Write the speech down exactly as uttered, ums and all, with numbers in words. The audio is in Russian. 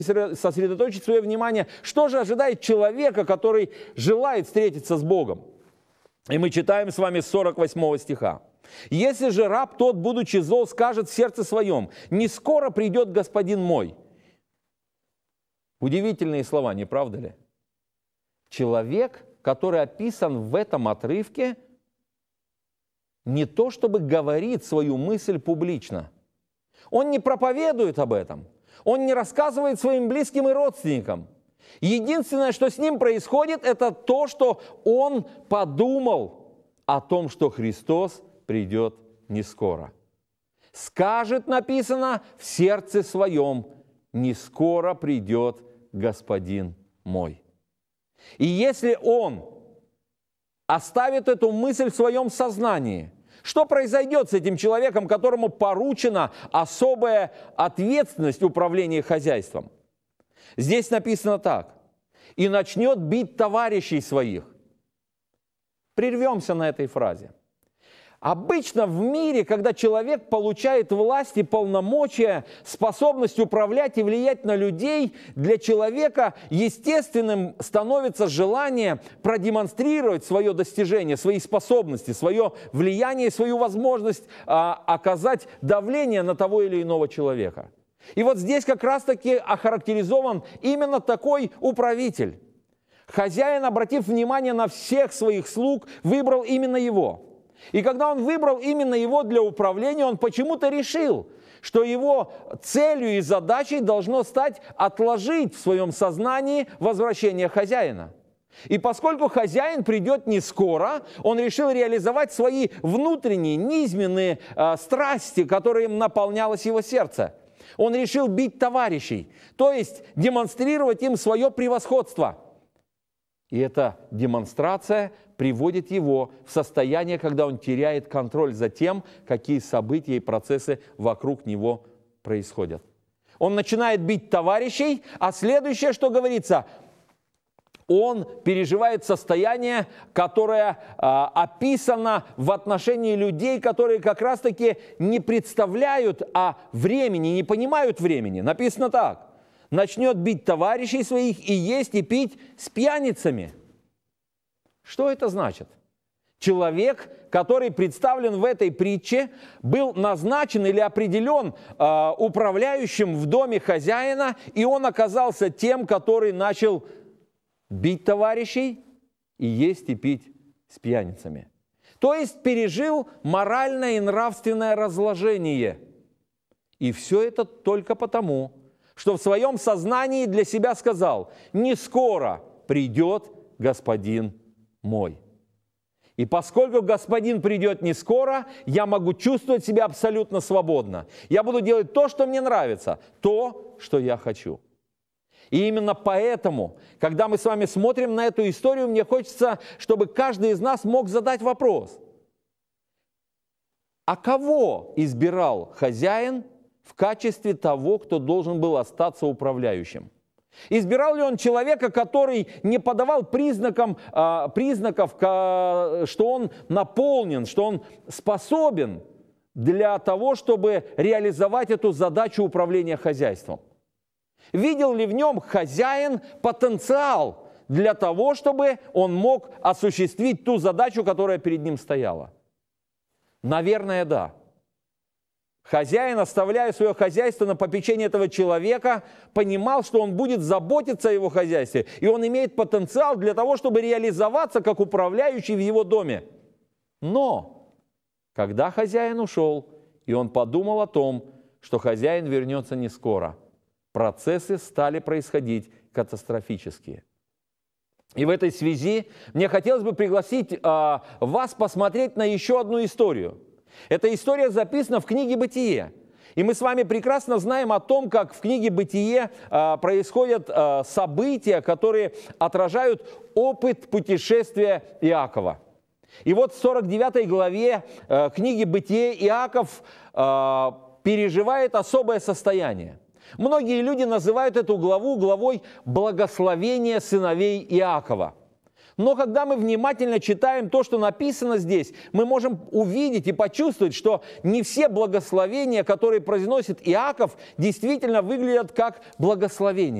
сосредоточить свое внимание, что же ожидает человека, который желает встретиться с Богом. И мы читаем с вами с сорок восьмого стиха. «Если же раб тот, будучи зол, скажет в сердце своем, не скоро придет господин мой». Удивительные слова, не правда ли? Человек, который описан в этом отрывке, не то чтобы говорит свою мысль публично. Он не проповедует об этом. Он не рассказывает своим близким и родственникам. Единственное, что с ним происходит, это то, что он подумал о том, что Христос придет не скоро. Скажет, написано, в сердце своем, не скоро придет Господин мой. И если он оставит эту мысль в своем сознании, что произойдет с этим человеком, которому поручена особая ответственность управления хозяйством? Здесь написано так. «И начнет бить товарищей своих». Прервемся на этой фразе. Обычно в мире, когда человек получает власть и полномочия, способность управлять и влиять на людей, для человека естественным становится желание продемонстрировать свое достижение, свои способности, свое влияние, свою возможность а, оказать давление на того или иного человека. И вот здесь как раз-таки охарактеризован именно такой управитель. Хозяин, обратив внимание на всех своих слуг, выбрал именно его. И когда он выбрал именно его для управления, он почему-то решил, что его целью и задачей должно стать отложить в своем сознании возвращение хозяина. И поскольку хозяин придет не скоро, он решил реализовать свои внутренние, низменные э, страсти, которыми наполнялось его сердце. Он решил бить товарищей, то есть демонстрировать им свое превосходство. И эта демонстрация приводит его в состояние, когда он теряет контроль за тем, какие события и процессы вокруг него происходят. Он начинает бить товарищей, а следующее, что говорится, он переживает состояние, которое а, описано в отношении людей, которые как раз-таки не представляют о времени, не понимают времени. Написано так. Начнет бить товарищей своих и есть и пить с пьяницами. Что это значит? Человек, который представлен в этой притче, был назначен или определен э, управляющим в доме хозяина, и он оказался тем, который начал бить товарищей и есть и пить с пьяницами. То есть пережил моральное и нравственное разложение. И все это только потому, что в своем сознании для себя сказал, не скоро придет Господин мой. И поскольку Господин придет не скоро, я могу чувствовать себя абсолютно свободно. Я буду делать то, что мне нравится, то, что я хочу. И именно поэтому, когда мы с вами смотрим на эту историю, мне хочется, чтобы каждый из нас мог задать вопрос. А кого избирал хозяин в качестве того, кто должен был остаться управляющим? Избирал ли он человека, который не подавал признакам, а, признаков, что он наполнен, что он способен для того, чтобы реализовать эту задачу управления хозяйством? Видел ли в нем хозяин потенциал для того, чтобы он мог осуществить ту задачу, которая перед ним стояла? Наверное, да. Хозяин, оставляя свое хозяйство на попечение этого человека, понимал, что он будет заботиться о его хозяйстве, и он имеет потенциал для того, чтобы реализоваться как управляющий в его доме. Но, когда хозяин ушел, и он подумал о том, что хозяин вернется не скоро, процессы стали происходить катастрофические. И в этой связи мне хотелось бы пригласить а, вас посмотреть на еще одну историю. Эта история записана в книге «Бытие». И мы с вами прекрасно знаем о том, как в книге «Бытие» а, происходят а, события, которые отражают опыт путешествия Иакова. И вот в сорок девятой главе а, книги «Бытие» Иаков а, переживает особое состояние. Многие люди называют эту главу главой благословения сыновей Иакова. Но когда мы внимательно читаем то, что написано здесь, мы можем увидеть и почувствовать, что не все благословения, которые произносит Иаков, действительно выглядят как благословения.